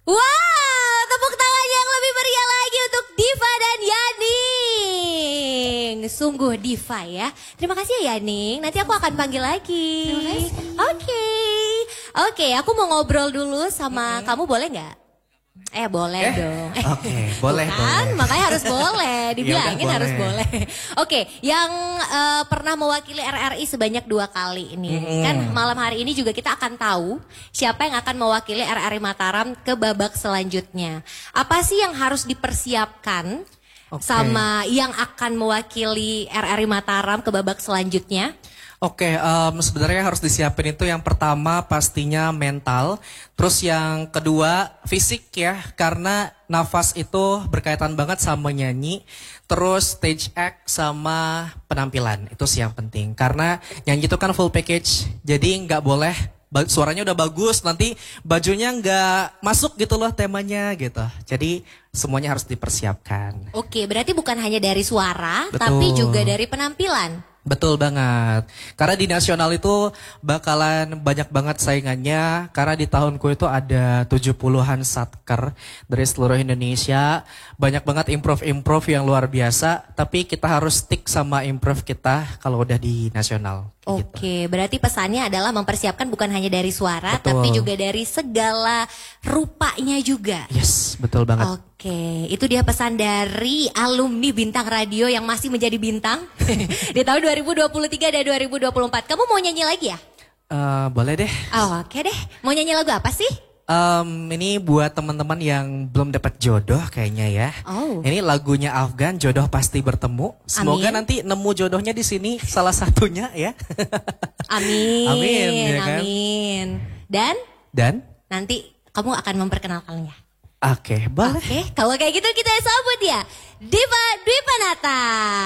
Wow, tepuk tangan yang lebih meriah lagi untuk Diva dan Yaning. Sungguh Diva ya. Terima kasih ya Yaning, nanti aku akan panggil lagi. Terima kasih. Oke, aku mau ngobrol dulu sama kamu, boleh nggak? Boleh dong. Oke, boleh, Bukan, boleh. makanya harus boleh, dibilangin Yaudah, harus boleh. boleh. Oke, yang pernah mewakili RRI sebanyak 2 kali ini. Kan malam hari ini juga kita akan tahu siapa yang akan mewakili RRI Mataram ke babak selanjutnya. Apa sih yang harus dipersiapkan sama yang akan mewakili RRI Mataram ke babak selanjutnya? Oke, sebenarnya harus disiapin itu yang pertama pastinya mental, terus yang kedua fisik ya, karena nafas itu berkaitan banget sama nyanyi, terus stage act sama penampilan, itu sih yang penting. Karena nyanyi itu kan full package, jadi nggak boleh suaranya udah bagus, nanti bajunya nggak masuk gitu loh temanya gitu. Jadi semuanya harus dipersiapkan. Oke, berarti bukan hanya dari suara, Betul. tapi juga dari penampilan. Betul banget. Karena di nasional itu bakalan banyak banget saingannya. Karena di tahunku itu ada 70-an satker dari seluruh Indonesia. Banyak banget improv-improv yang luar biasa. Tapi kita harus stick sama improv kita kalau udah di nasional. Oke, berarti pesannya adalah mempersiapkan bukan hanya dari suara, Betul. tapi juga dari segala rupanya juga. Yes, betul banget. Oke, itu dia pesan dari alumni Bintang Radio yang masih menjadi bintang di tahun 2023 dan 2024. Kamu mau nyanyi lagi ya? Boleh deh. Oke deh, mau nyanyi lagu apa sih? Ini buat teman-teman yang belum dapat jodoh kayaknya ya. Oh. Ini lagunya Afgan, Jodoh Pasti Bertemu. Semoga Amin. nanti nemu jodohnya di sini salah satunya ya. Amin, Amin, ya kan? amin. Dan? Nanti kamu akan memperkenalkannya. Oke, boleh. Oke, kalau kayak gitu kita sambut ya Diva Dwipanata.